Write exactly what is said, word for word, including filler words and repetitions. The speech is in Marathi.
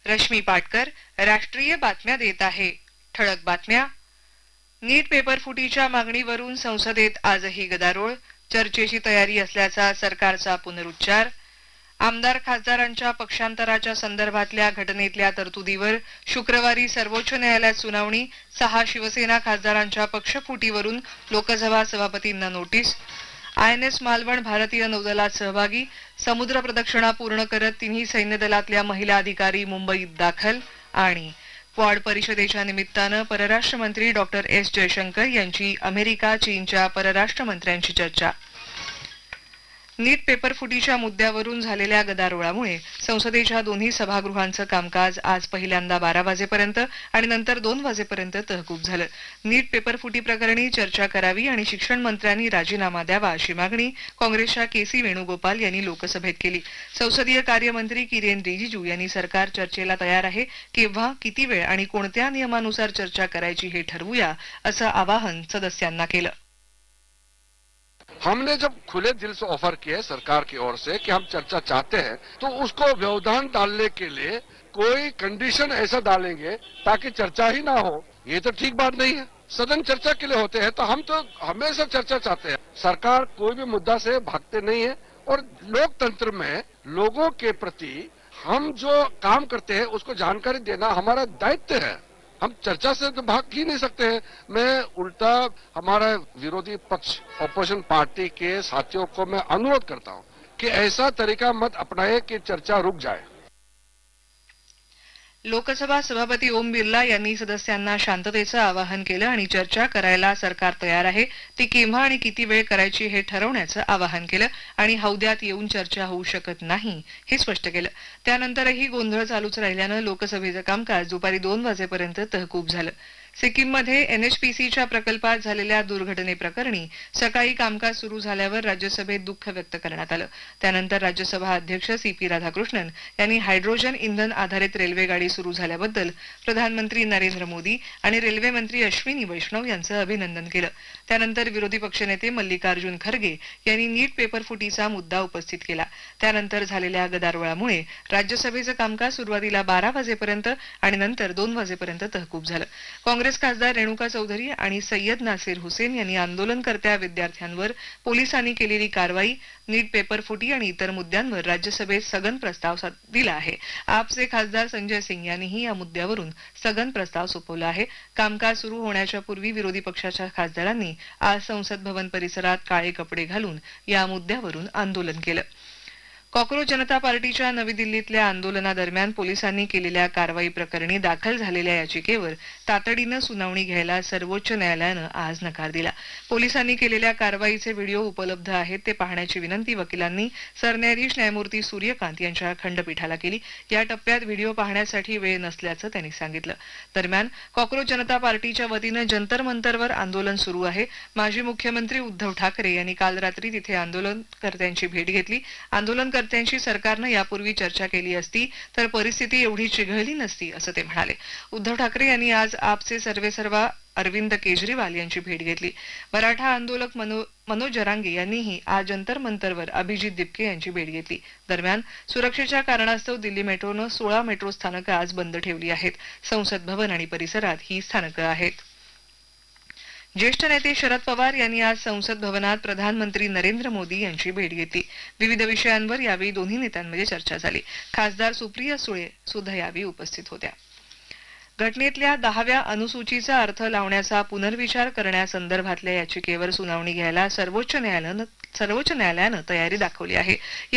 रश्मी पाटकर राष्ट्रीय बातम्या देत आहे. ठळक बातम्या. नीट पेपर फुटीच्या मागणीवरून संसदेत आजही गदारोळ. चर्चेची तयारी असल्याचा सरकारचा पुनरुच्चार. आमदार खासदारांच्या पक्षांतराच्या संदर्भातल्या घटनेतल्या तरतुदीवर शुक्रवारी सर्वोच्च न्यायालयात सुनावणी. सहा शिवसेना खासदारांच्या पक्षफुटीवरून Lok Sabha सभापतींना notice. I N S Malvan भारतीय नौदलात सहभागी. समुद्र प्रदक्षिणा पूर्ण करत तिन्ही सैन्य दलातल्या महिला अधिकारी मुंबईत दाखल. आणि क्वाड परिषदेच्या निमित्तानं परराष्ट्र मंत्री डॉक्टर एस जयशंकर यांची अमेरिका चीनच्या परराष्ट्र मंत्र्यांची चर्चा. नीट पेपर फुटीच्या मुद्द्यावरून झालेल्या गदारोळामुळे संसदेच्या दोन्ही सभागृहांचं कामकाज आज पहिल्यांदा बारा वाजेपर्यंत आणि नंतर दोन वाजेपर्यंत तहकूब झालं. नीट पेपर फुटी प्रकरणी चर्चा करावी आणि शिक्षण मंत्र्यांनी राजीनामा द्यावा अशी मागणी काँग्रेसच्या के सी वेणुगोपाल यांनी लोकसभेत केली. संसदीय कार्यमंत्री किरेन रिजिजू यांनी सरकार चर्चेला तयार आहे, केव्हा, किती वेळ आणि कोणत्या नियमानुसार चर्चा करायची हे ठरवूया असं आवाहन सदस्यांना केलं. हमने जब खुले दिल से ऑफर किया है सरकार की ओर से कि हम चर्चा चाहते हैं, तो उसको व्यवधान डालने के लिए कोई कंडीशन ऐसा डालेंगे ताकि चर्चा ही ना हो, ये तो ठीक बात नहीं है. सदन चर्चा के लिए होते हैं, तो हम तो हमेशा चर्चा चाहते हैं. सरकार कोई भी मुद्दा से भागते नहीं है और लोकतंत्र में लोगों के प्रति हम जो काम करते हैं उसको जानकारी देना हमारा दायित्व है. हम चर्चा से तो भाग ही नहीं सकते हैं. मैं उल्टा हमारा विरोधी पक्ष ऑपोजिशन पार्टी के साथियों को मैं अनुरोध करता हूं कि ऐसा तरीका मत अपनाए कि चर्चा रुक जाए. लोकसभा सभापती ओम बिर्ला यांनी सदस्यांना शांततेचं आवाहन केलं आणि चर्चा करायला सरकार तयार आहे, ती केव्हा आणि किती वेळ करायची हे ठरवण्याचं आवाहन केलं आणि हौद्यात येऊन चर्चा होऊ शकत नाही हे स्पष्ट केलं. त्यानंतरही गोंधळ चालूच राहिल्यानं लोकसभेचं कामकाज दुपारी दोन वाजेपर्यंत तहकूब झालं. सिक्कीममध्ये एन एच पी सीच्या प्रकल्पात झालेल्या दुर्घटनेप्रकरणी सकाळी कामकाज सुरू झाल्यावर राज्यसभेत दुःख व्यक्त करण्यात आलं. त्यानंतर राज्यसभा अध्यक्ष सी पी राधाकृष्णन यांनी हायड्रोजन इंधन आधारित रेल्वे गाडी सुरू झाल्याबद्दल प्रधानमंत्री नरेंद्र मोदी आणि रेल्वे मंत्री अश्विनी वैष्णव यांचं अभिनंदन केलं. त्यानंतर विरोधी पक्षनेते मल्लिकार्जुन खरगे यांनी नीट पेपर फुटीचा मुद्दा उपस्थित केला. त्यानंतर झालेल्या गदारोळामुळे राज्यसभेचं कामकाज सुरुवातीला बारा वाजेपर्यंत आणि नंतर दोन वाजेपर्यंत तहकूब झालं. काँग्रेस खासदार रेणुका चौधरी आणि सय्यद नासिर हुसेन यांनी आंदोलनकर्त्या विद्यार्थ्यांवर पोलिसांनी केलेली कारवाई, नीट पेपर फुटी आणि इतर मुद्द्यांवर राज्यसभेत स्थगन प्रस्ताव दिला आहे. आपचे खासदार संजय सिंग यांनीही या मुद्द्यावरून स्थगन प्रस्ताव सोपवला आहे. कामकाज सुरू होण्याच्या पूर्वी विरोधी पक्षाच्या खासदारांनी आज संसद भवन परिसरात काळे कपडे घालून या मुद्द्यावरून आंदोलन केलं. कॉक्रोच जनता पार्टीच्या नवी दिल्लीतल्या आंदोलनादरम्यान पोलिसांनी केलेल्या कारवाई प्रकरणी दाखल झालेल्या याचिकेवर तातडीनं सुनावणी घ्यायला सर्वोच्च न्यायालयानं आज नकार दिला. पोलिसांनी केलेल्या कारवाईचे व्हिडिओ उपलब्ध आहेत, ते पाहण्याची विनंती वकिलांनी सरन्यायाधीश न्यायमूर्ती सूर्यकांत यांच्या खंडपीठाला केली. या टप्प्यात व्हिडिओ पाहण्यासाठी वेळ नसल्याचं त्यांनी सांगितलं. दरम्यान कॉक्रोच जनता पार्टीच्या वतीनं जंतर मंतरवर आंदोलन सुरू आहे. माजी मुख्यमंत्री उद्धव ठाकरे यांनी काल रात्री तिथे आंदोलनकर्त्यांची भेट घेतली. आंदोलन त्यांची सरकारनं यापूर्वी चर्चा केली असती तर परिस्थिती एवढी चिघळली नसती असं ते म्हणाले. उद्धव ठाकरे यांनी आज आपचे सर्वेसर्वा अरविंद केजरीवाल यांची भेट घेतली. मराठा आंदोलक मनो मनोज जरांगे यांनीही आज जंतर मंतरवर अभिजित दिपके यांची भेट घेतली. दरम्यान सुरक्षेच्या कारणास्तव दिल्ली मेट्रोनं सोळा मेट्रो स्थानकं आज बंद ठेवली आहेत. संसद भवन आणि परिसरात ही स्थानकं आहेत. ज्येष्ठ नेते शरद पवार यांनी आज संसद भवनात प्रधानमंत्री नरेंद्र मोदी यांची भेट घेतली. विविध विषयांवर यावेळी दोन्ही नेत्यांमध्ये चर्चा झाली. खासदार सुप्रिया सुळे सुद्धा यावेळी उपस्थित होत्या. घटनेतल्या दहाव्या अनुसूचीचा अर्थ लावण्याचा पुनर्विचार करण्यासंदर्भातल्या याचिकेवर सुनावणी घ्यायला सर्वोच्च न्यायालयानं सर्वोच्च न्यायालयानं तयारी दाखवली आहे.